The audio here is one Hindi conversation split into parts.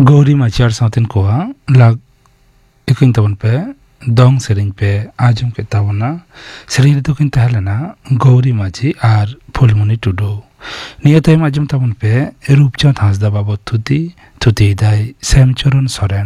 गौरी माचार साउथन कोहा लाग इकिन तवन पे दंग सेरिंग पे आजम के तावना सेरिंग रे तकिन तहलेना गौरी माझी आर फुलमुनि टुडू नियतय आजम तावन पे रूपचांद हांसदा बाबत थुती दाय श्यामचरण सोरेन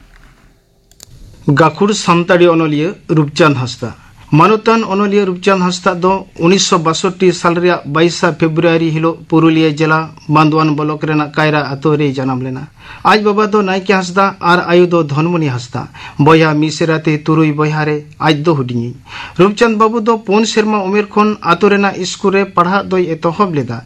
गाखुड़ सान्ताड़ी अनलिया रूपचांद हांसदा मानतान अनलिया रूपचांद हांसदा दो 1962 साल रे 22 फेब्रुआरी हिलो पुरुलिया जिला बांदवान ब्लॉक रेना कायरा आतो रे जन्म लेना। आज बाबा दो नायके हांसदा और आयु दो धनमुनि हांसदा बया मिसेराते तुरुई बयारे आज दो हुडिंगी। रूपचांद बाबू दो 5 सेरमा उमेर खन आतो रेना स्कूल रे पढ़ा दो एतहब लेदा।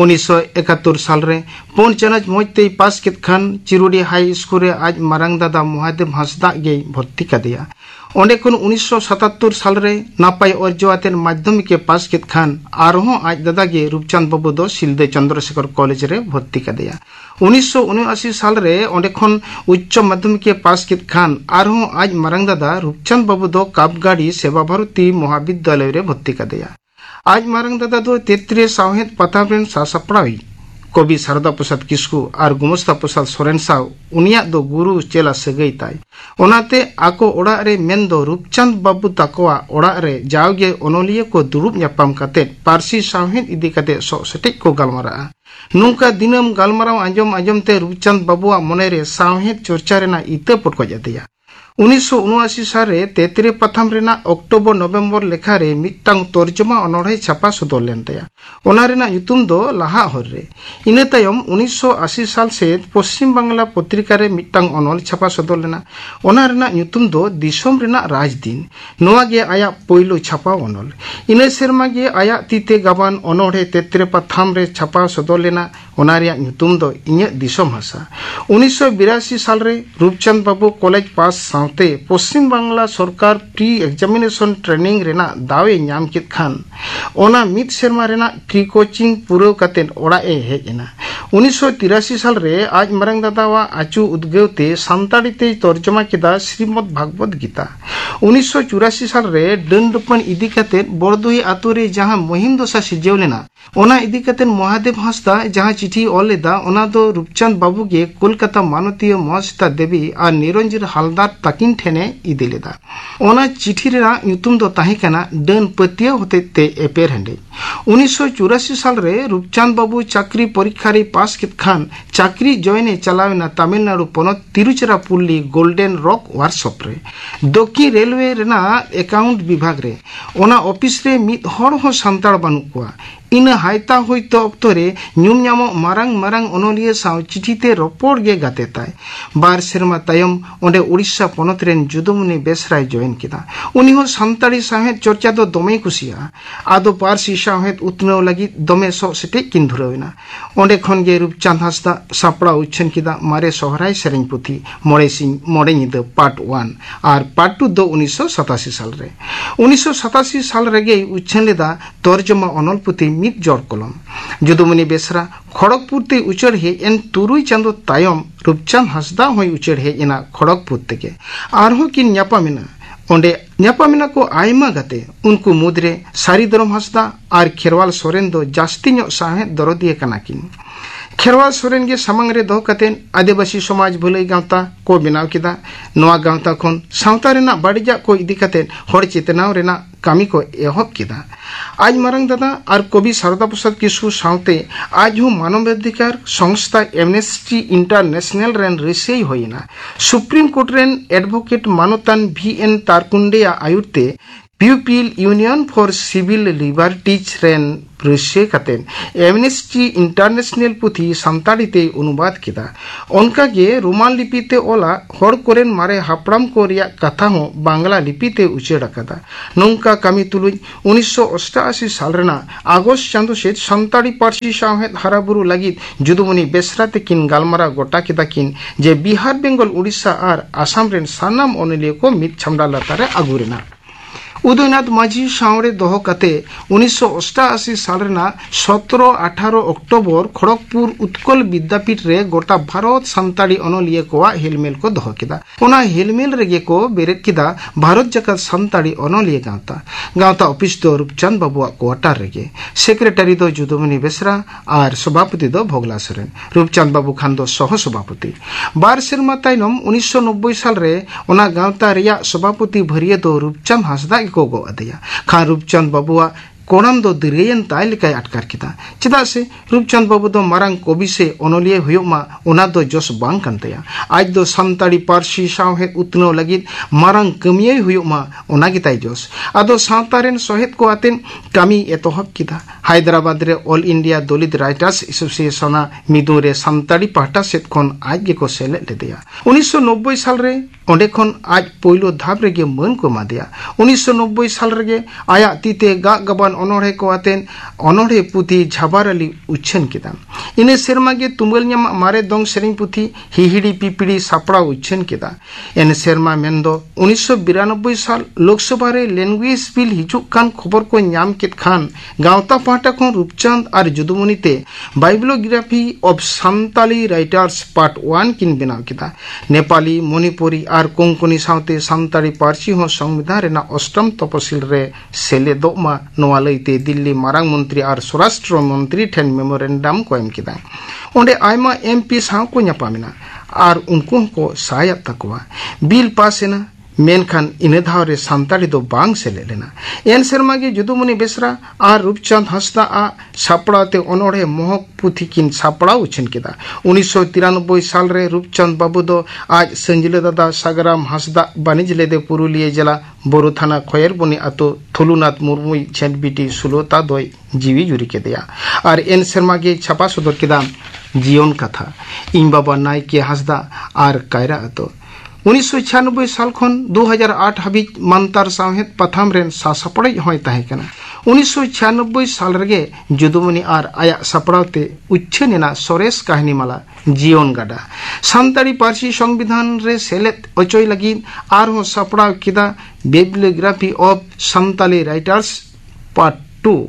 1971 साल रे 5 चानच मोजते पास केत खान चिरुडी हाई स्कूल रे आज मारांग दादा महादेव हांसदा गे भर्ती कदिया। ओंडे खन 1977 साल रे नापाय अर्जो आतेन माध्यमिक पास केत खान आरहों आज दादा गे रूपचांद बाबू दो सिलदे चंद्रशेखर कॉलेज रे भर्ती कदिया। 1979 साल रे ओंडे खन उच्च माध्यमिक पास केत खान आरहों आज मारांग दादा रूपचांद बाबू दो कापगाड़ी सेवा भारती महाविद्यालय रे भर्ती कदिया। आज मारांग दादा दो 33 सावहेद पताब्रेन सासपड़ाई कवि शारदा प्रसाद किस्कू और गुमस्ता प्रसाद सोरेन साव उनिया दो गुरु चेला सगई ताई ओनाते आको ओड़ा रे मेन दो रूपचांद बाबू ताकोआ ओड़ा रे जावगे अनलिया को दुरुब न्यापाम काते पारसी सावहेद इदी काते सेटेक को गालमारा नुंका दिनम गालमाराव आंजम ते रूपचांद बाबूआ मने रे सावहेद चर्चा रेना इते पटको जातिया। 1979 साल रे तेतरे पथाम रेना अक्टोबर नवेम्बर लेखा रे मिट्टांग तर्जमा अनोढ़े छापा सदर लेन तया ओना रेना युतुम दो लाहा हर रे इने तायम 1980 साल से पश्चिम बांग्ला पत्रिका रे मिट्टांग अनल छापा सदर लेना ओना रेना युतुम दो दिसोम रेना राजदिन नोआ गे आया पोइलो छापा अनल इने सेरमा गे आया तीते गाबान अनोढ़े तेतरे पथाम रे छापा सदर लेना ओना रेया युतुम दो इnye दिसोम हासा। 1982 साल रे रूपचांद बाबू कॉलेज पास साउते पश्चिम बांग्ला सरकार प्री एग्जामिनेशन ट्रेनिंग रेना दावे नाम केत खान ओना मिद सेरमा रेना प्री कोचिंग पूरा कतेन ओड़ा ए हेजना। 1983 साल रे आज मारंग दादावा आचू उद्गवते सान्ताड़ी ते तर्जमा केदा श्रीमद भागवत गीता। 1984 साल रे दंडपन इदी कतेन बरदोही आतो रे जहां महिम दशा सिजेव लेना ओना इदी कतेन महादेव हांसदा जहां चिठी ऑल लेदा ओना दो रूपचांद बाबू गे कोलकाता मानतीय महासीता देवी और निरंजन हालदार ताकिन ठेने इदी लेदा ओना चिठी रेना युतुम दो ताहे कना डन पतिया होते ते एपेर हंडे। 1984 साल रे रूपचांद बाबू चाकरी परीक्षा रे पास केत खान चाकरी जॉइने चलावेना Tamil Nadu पनत Tiruchirappalli golden rock workshop रे दक्षिण रेलवे रेना अकाउंट विभाग रे ओना ऑफिस रे मिद हर हो सान्ताड़ बानु कोआ इन हायता होइतो अक्तो रे न्यूम न्यामो मारांग अनलिया साव चिठीते रपोड़ गे गाते ताय बार सेरमा तायम ओंडे उड़ीसा पनत रेन जुदुमुनि बेसराय जॉइन केदा उनी हो सान्ताड़ी साहेद चर्चा दो दमे कुसिया आदो पारसी साहेद उतनो लगी दमे सो सेटे किन धुरवेना ओंडे खन गे रूपचांद हांसदा सापड़ा उच्छन केदा मारे सोहराय सेरेñ पुथी मोड़े सिंह मोड़े निद पार्ट 1 और पार्ट 2 दो 1987 साल रे 1987 साल रेगे उच्छन लेदा तर्जमा अनल पुथी मिद जोड़ कलम जुदुमुनि बेसरा खड़गपुर ते उचड़ हे एन तुरुई चांदो तायम रूपचांद हांसदा होई उचड़ हे एना खड़गपुर तेगे आरहो किन न्यापामिना ओंडे न्यापामिना को आयमा गाते उनको मुद्रे सारी दरम हांसदा और खेरवाल सोरेन दो जास्ती ᱧᱚᱜ साहे दरदिए कना किन खेरवाल सोरेन गे सामंग रे दो कतेन आदिवासी समाज भलाई गांवता को बनाव केदा नोआ गांवता खन सावता रेना बाड़िजा को इदी कतेन हर चेतनाव रेना कामी को एहब केदा। आज मारंग दादा और कवि शारदा प्रसाद किस्कू सावते आज हो मानवाधिकार संस्था amnesty international rain रिसेई होइना supreme court rain advocate मानतान VN तारकुंडेया आयुरते people union for civil liberties rain Rise कतेन amnesty international पुथी सान्ताड़ी ते अनुवाद केदा उनका गे रोमान लिपिते ओला हर कोरेन मारे हापड़ाम को रिया कथा हो बांग्ला लिपिते उचेड़ कदा नोंका कामी तुलुई 1988 साल रेना आगस्ट चांदो से सान्ताड़ी पारसी साहेद हाराबुरु लगी जुदुमुनि बेसरा ते किन गालमारा गोटा केदा किन जे बिहार बेंगल उड़ीसा और आसाम रेन सानाम अनलिया को मिद छामडा लतारे आगुरेना। उदयनाथ माझी सावरे दोहो कते 1988 साल रेना 17-18 अक्टोबर खड़गपुर उत्कल विद्यापीठ रे गोटा भारत सान्ताड़ी अनलिया कोआ हेलमेल को दोहो किदा ओना हेलमेल रेगे को बेरेद किदा भारत जगत सान्ताड़ी अनलिया गांवता ऑफिस दो रूपचंद बाबुआ क्वार्टर रेगे सेक्रेटरी दो जुदुमनी बेसरा और सभापति दो भोगला सोरेन रूपचंद बाबू खान दो सह सभापति बार सेरमा ताइनम 1990 साल रे ओना गांवता रिया सभापति भरिया दो रूपचंद हांसदा को गो अदया खान रूपचंद बाबुआ कोणम दो दिरेयन ताय लिकाय अटकार किदा चिदा से रूपचंद बाबू दो मारंग कवि से अनलिया हुयोमा ओना दो जोस बांग कानतया आज दो सान्ताड़ी पारसी सावहेद उतनो लगिद मारंग कमिये हुयोमा ओना गिताय जोस आदो सावतारेन सहेद को आतेन कामी एतोहब किदा हैदराबाद रे ऑल इंडिया दलित राइटर्स एसोसिएशन मिदु रे सान्ताड़ी पाहटा सेत खन आज गेको सेले लेदेया 1990 साल रे ओंडे खन आज पोइलो धाप रेगे मन को मादिया 1990 साल रेगे आया तीते गा गबान अनोढ़े को आतेन अनोढ़े पुथी झाबार अली उच्छन किदा इने सेरमा गे तुंगल न्यामा मारे दोंग सेरिंग पुथी हिहिड़ी पिपिड़ी सापड़ा उच्छन किदा एने सेरमा मेंदो 1992 साल लोकसभा रे लैंग्वेज बिल हिजुक कान खबर को न्याम कित खान गांवता पाटा को रूपचंद और जुदुमुनीते बाइबलोग्राफी ऑफ सान्ताली राइटर्स पार्ट 1 किन बनाव किदा नेपाली मणिपुरी और कोंकणी सावते सान्ताड़ी पारसी हो संविधान रेना अष्टम तपसिल रे सेलेदोमा नोआ लईते दिल्ली मारांग मंत्री और स्वराष्ट्र मंत्री ठेन मेमोरेंडम को एम किदा ओंडे आयमा एमपी साव को न्यापामिना और उनको को सहायता तकवा बिल पास एना मेनखान इने धावरे सान्ताड़ी दो बांग से ले लेना एन शर्मा के जुदुमुनी बेसरा और रूपचंद हांसदा आ सापड़ाते अनोढ़े मोहक पुथी किन सापड़ा उछन किदा 1993 साल रे रूपचंद बाबू दो आज संजिले दादा सागराम हांसदा बानिज लेदे पुरुलिया जिला बोरो थाना खयरबनी आतो थुलुनाथ मुर्मू छेनबिटी सुलोता दोय जीवी जुरी के दिया और एन शर्मा के छापा सदर किदा जीवन कथा इन बाबा नाय के हांसदा और कायरा आतो 1996 साल खन 2008 हाबिज मानतार सावहेद पथाम रेन सासपड़े होय ताहेकना 1996 साल रेगे जुदुमनी और आया सपड़ाते उच्छनेना सोरेस कहानी माला जीवन गाडा सान्ताड़ी पारसी संविधान रे सेलेत अचोय लगी आर हो सपड़ा किदा बाइबलोग्राफी ऑफ सान्ताली राइटर्स पार्ट 2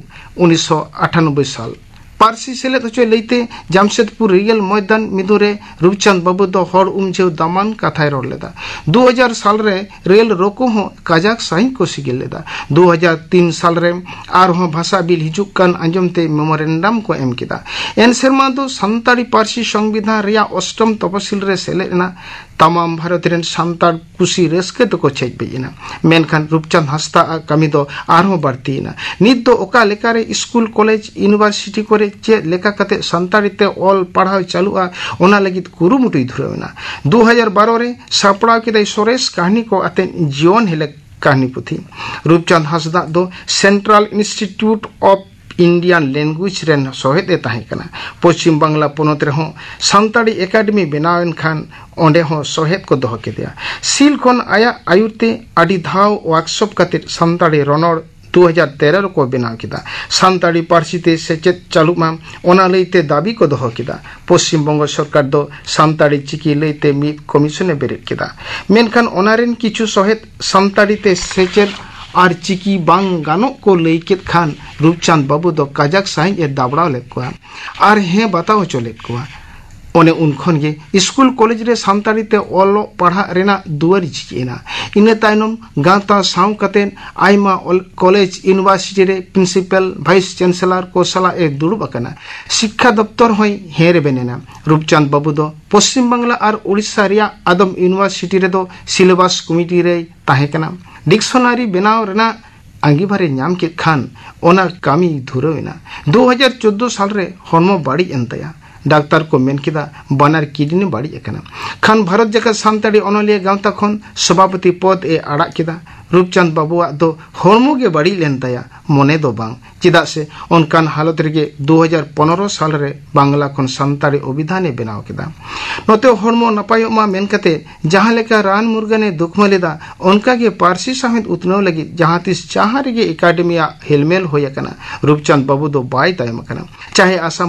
1998 साल पारसी सेलेत होचो लेते जामशेदपुर रियल मैदान मिदुरे रूपचंद बाबू दो हर उमझेव दामान कथाय रोड लेदा 2000 साल रे रेल रोको हो काजाक साइन को सिगिल लेदा 2003 साल रे आर हो भाषा बिल हिजुक कान अंजमते मेमोरेंडम को एम किदा एन शर्मा दो सान्ताड़ी पारसी संविधान रिया अष्टम तपसिल रे सेलेना तमाम भारत रेन सान्ताड़ कुसी रेस्के तो को छेज बेजना मेनखान रूपचंद हांसदा कमी दो आरो बढ़तीना नित दो ओका लेकारे स्कूल कॉलेज यूनिवर्सिटी करे चे लेका कते सान्ताड़ीते ऑल पढ़ाव चालुआ ओना लगित कुरुमुटुई धुरवेना 2012 रे सापड़ा के सोरेस कहानी को अते जीवन हेले कहानी पुथी रूपचंद हांसदा दो central institute of Indian language rain सहेदे ताहेकना पश्चिम बांग्ला पोनत रे हो सान्ताड़ी एकेडमी बनावेन खान ओंडे हो सहेद को दोह केदिया सील खन आया आयुते आडी धाव वर्कशॉप कते सान्ताड़ी रनड़ 2013 को बनाव किदा सान्ताड़ी पारसीते सेचेत चालुमा ओना लईते दाबी को दोह किदा पश्चिम बंग सरकार दो सान्ताड़ी चिकी लईते मिद कमिशने बेरेद किदा मेनखान ओनारेन किछु सहेद सान्ताड़ीते सेचेत और चिकी बांग गानो को लईकेत खान रूपचंद बाबू दो काजाक साइन ए दाबड़ाव लेत कोआ और हे बताओ चलेत कोआ ओने उनखन गे स्कूल कॉलेज रे सान्ताड़ीते ओलो पढ़ा रेना दुआरी चिकेना इने तायनम गांता साव कतेन आइमा कॉलेज यूनिवर्सिटी रे प्रिंसिपल वाइस चांसलर को सला ए दुड़ुब अकना शिक्षा दप्तर होय हेरे बेनेना रूपचंद बाबू दो पश्चिम बांग्ला और उड़ीसा रिया आदम यूनिवर्सिटी रे दो सिलेबस कमिटी रे ताहेकना डिक्शनरी बनाव रेना आंगीभारे नाम के खान ओना कामी धुरवेना 2014 साल रे हर्मो बाड़ी एंतया डाक्टर को मेन किदा बानार किडनी बाड़ी एकना खान भारत जगत सान्ताड़ी अनलिया गांवता खन सभापति पद ए आड़ा किदा रूपचंद बाबुआ दो हर्मो गे बाड़ी लेन ताया मने दो बांग चिदा से उनकान हालत रेगे 2015 साल रे बांग्ला खन सान्ताड़ी अभिधाने बनाव किदा नते हर्मो नपायो मा मेन कते जहां लेका रान मुर्गने दुखमलेदा उनका गे पारसी समेत उतनो लगी जहां तिस चाहा रेगे एकेडमिया हेलमेल होयकना रूपचंद बाबू दो बाय तायम कना चाहे आसाम